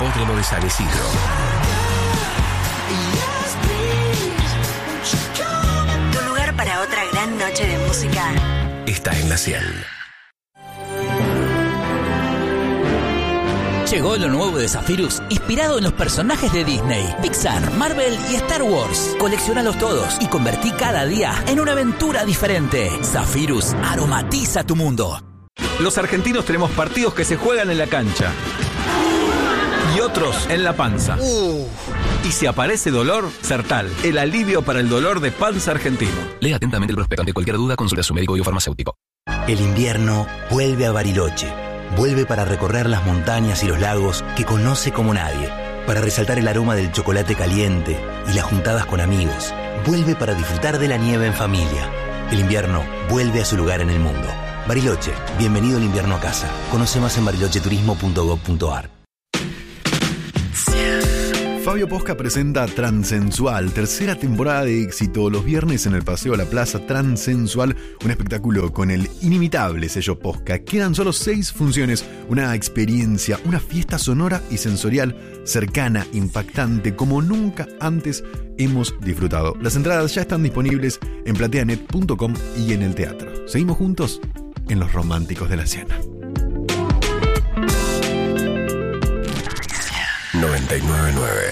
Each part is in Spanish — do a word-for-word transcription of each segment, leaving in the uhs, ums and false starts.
Hipódromo de San Isidro. Tu lugar para otra gran noche de música Está en la cien. Llegó lo nuevo de Zephyrus, inspirado en los personajes de Disney, Pixar, Marvel y Star Wars. Coleccionalos todos y convertí cada día en una aventura diferente. Zephyrus aromatiza tu mundo. Los argentinos tenemos partidos que se juegan en la cancha y otros en la panza. Uh. Y si aparece dolor, Sertal, el alivio para el dolor de panza argentino. Lea atentamente el prospecto. Ante cualquier duda, consulte a su médico y o farmacéutico. El invierno vuelve a Bariloche. Vuelve para recorrer las montañas y los lagos que conoce como nadie. Para resaltar el aroma del chocolate caliente y las juntadas con amigos. Vuelve para disfrutar de la nieve en familia. El invierno vuelve a su lugar en el mundo. Bariloche, bienvenido el invierno a casa. Conoce más en bariloche turismo punto gob punto ar. Fabio Posca presenta Transensual, tercera temporada de éxito, los viernes en el Paseo a la Plaza. Transensual, un espectáculo con el inimitable sello Posca. Quedan solo seis funciones, una experiencia, una fiesta sonora y sensorial cercana, impactante, como nunca antes hemos disfrutado. Las entradas ya están disponibles en plateanet punto com y en el teatro. Seguimos juntos en Los Románticos de la Siena. noventa y nueve punto nueve.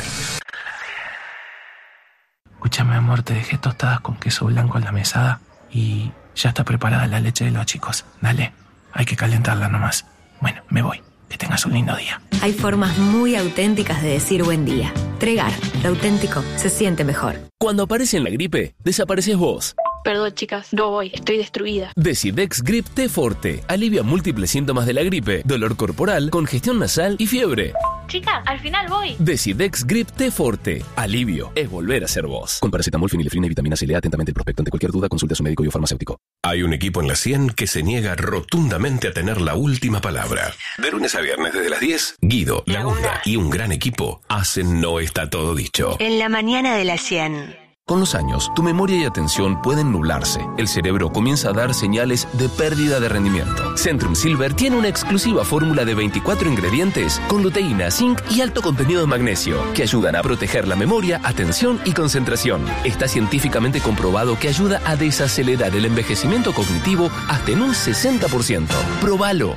Escúchame, amor, te dejé tostadas con queso blanco en la mesada y ya está preparada la leche de los chicos. Dale, hay que calentarla nomás. Bueno, me voy. Que tengas un lindo día. Hay formas muy auténticas de decir buen día. Tregar, lo auténtico se siente mejor. Cuando aparece en la gripe, desapareces vos. Perdón, chicas, no voy, estoy destruida. Decidex Grip T Forte alivia múltiples síntomas de la gripe, dolor corporal, congestión nasal y fiebre. Chicas, al final voy. Decidex Grip T Forte. Alivio es volver a ser vos. Con paracetamol, fenilefrina y vitamina C. Lea atentamente el prospecto. Ante cualquier duda, consulte a su médico y o farmacéutico. Hay un equipo en la cien que se niega rotundamente a tener la última palabra. De lunes a viernes desde las diez, Guido, Laguna y un gran equipo hacen No Está Todo Dicho. En la mañana de la cien. Con los años, tu memoria y atención pueden nublarse. El cerebro comienza a dar señales de pérdida de rendimiento. Centrum Silver tiene una exclusiva fórmula de veinticuatro ingredientes con luteína, zinc y alto contenido de magnesio que ayudan a proteger la memoria, atención y concentración. Está científicamente comprobado que ayuda a desacelerar el envejecimiento cognitivo hasta en un sesenta por ciento. ¡Próbalo!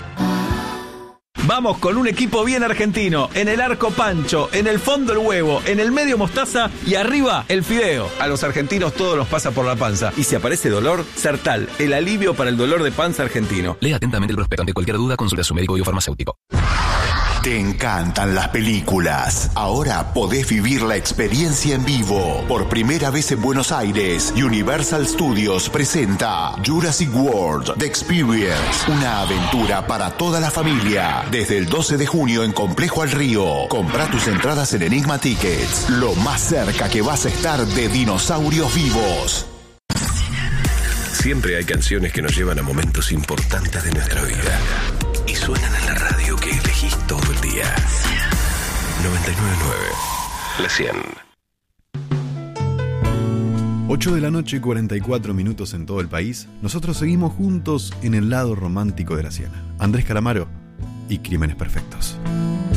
Vamos con un equipo bien argentino. En el arco Pancho, en el fondo el huevo, en el medio mostaza y arriba el fideo. A los argentinos todo nos pasa por la panza. Y si aparece dolor, Sertal, el alivio para el dolor de panza argentino. Lea atentamente el prospecto. Ante cualquier duda, consulte a su médico y o farmacéutico. Te encantan las películas. Ahora podés vivir la experiencia en vivo. Por primera vez en Buenos Aires, Universal Studios presenta Jurassic World The Experience. Una aventura para toda la familia. Desde el doce de junio en Complejo al Río. Comprá tus entradas en Enigma Tickets. Lo más cerca que vas a estar de dinosaurios vivos. Siempre hay canciones que nos llevan a momentos importantes de nuestra vida. Y suenan en la radio que elegís todo el día. noventa y nueve punto nueve. La cien. ocho de la noche, cuarenta y cuatro minutos en todo el país. Nosotros seguimos juntos en el lado romántico de la Siena. Andrés Calamaro y Crímenes Perfectos.